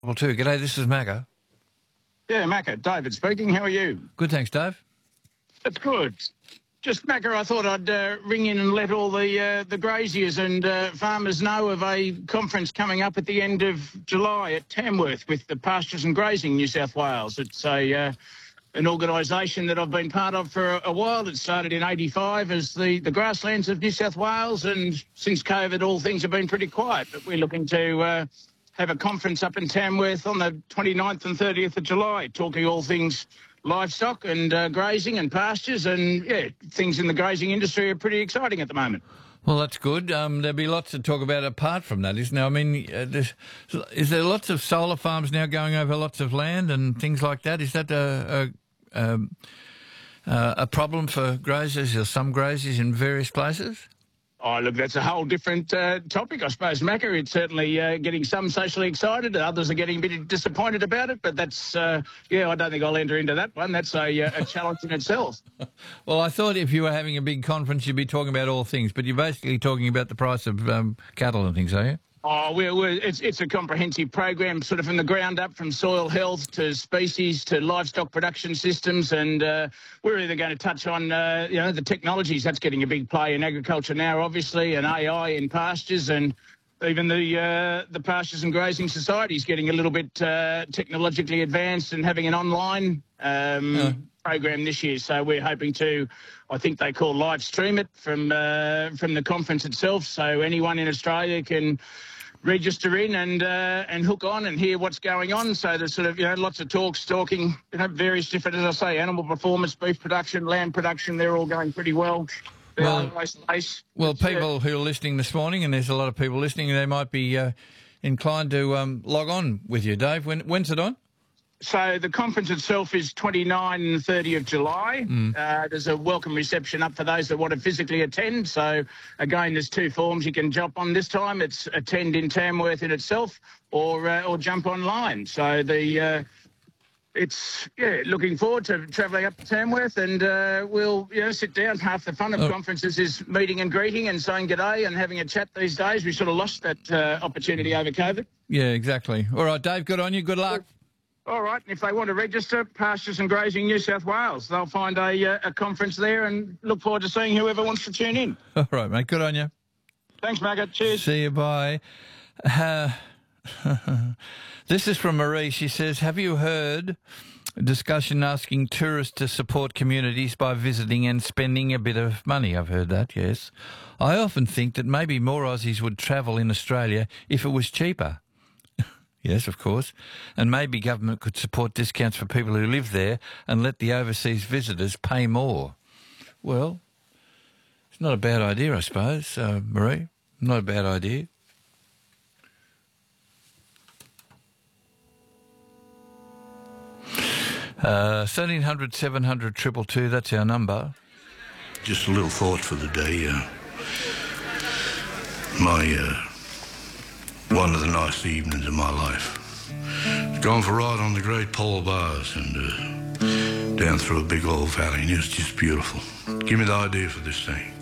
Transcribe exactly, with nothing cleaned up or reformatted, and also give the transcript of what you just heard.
Well, too. G'day, this is Macca. Yeah, Macca. David speaking. How are you? Good, thanks, Dave. That's good. Just, Macca, I thought I'd uh, ring in and let all the uh, the graziers and uh, farmers know of a conference coming up at the end of July at Tamworth with the Pastures and Grazing New South Wales. It's a uh, an organisation that I've been part of for a, a while. It started in eighty-five as the, the grasslands of New South Wales, and since COVID, all things have been pretty quiet. But we're looking to uh, have a conference up in Tamworth on the twenty-ninth and thirtieth of July, talking all things livestock and uh, grazing and pastures, and yeah, things in the grazing industry are pretty exciting at the moment. Well, that's good. Um, there'll be lots to talk about apart from that, isn't there? I mean, uh, is there lots of solar farms now going over lots of land and things like that? Is that a, a, um, uh, a problem for graziers or some graziers in various places? Oh, look, that's a whole different uh, topic, I suppose, Macca. It's certainly uh, getting some socially excited. Others are getting a bit disappointed about it. But that's, uh, yeah, I don't think I'll enter into that one. That's a, a challenge in itself. Well, I thought if you were having a big conference, you'd be talking about all things. But you're basically talking about the price of um, cattle and things, are you? Oh, we're, we're, it's, it's a comprehensive program, sort of from the ground up, from soil health to species to livestock production systems. And uh, we're either going to touch on, uh, you know, the technologies. That's getting a big play in agriculture now, obviously, and A I in pastures, and even the uh, the Pastures and Grazing Society is getting a little bit uh, technologically advanced and having an online um, yeah. program this year. So we're hoping to, I think they call live stream it from uh, from the conference itself. So anyone in Australia can register in and uh, and hook on and hear what's going on. So there's sort of, you know, lots of talks, talking, you know, various different, as I say, animal performance, beef production, lamb production, they're all going pretty well. They're Well, nice, nice. well It's, uh, people who are listening this morning, and there's a lot of people listening, they might be uh, inclined to um, log on with you, Dave. When, when's it on? So the conference itself is twenty-ninth and thirtieth of July. Mm. Uh, there's a welcome reception up for those that want to physically attend. So, again, there's two forms you can jump on this time. It's attend in Tamworth in itself, or uh, or jump online. So the uh, it's, yeah, looking forward to travelling up to Tamworth, and uh, we'll, you know, sit down. Half the fun of oh. conferences is meeting and greeting and saying g'day and having a chat these days. We sort of lost that uh, opportunity over COVID. Yeah, exactly. All right, Dave, good on you. Good luck. All right, and if they want to register, Pastures and Grazing New South Wales, they'll find a, uh, a conference there, and look forward to seeing whoever wants to tune in. All right, mate, good on you. Thanks, Macca. Cheers. See you, bye. Uh, this is from Marie. She says, have you heard a discussion asking tourists to support communities by visiting and spending a bit of money? I've heard that, yes. I often think that maybe more Aussies would travel in Australia if it was cheaper. Yes, of course. And maybe government could support discounts for people who live there and let the overseas visitors pay more. Well, it's not a bad idea, I suppose, uh, Marie. Not a bad idea. Uh, thirteen hundred, seven hundred, two two two, that's our number. Just a little thought for the day. Uh, my... Uh One of the nice evenings of my life. Going for a ride on the Great Pole Bars and uh, down through a big old valley, and it's just beautiful. Give me the idea for this thing.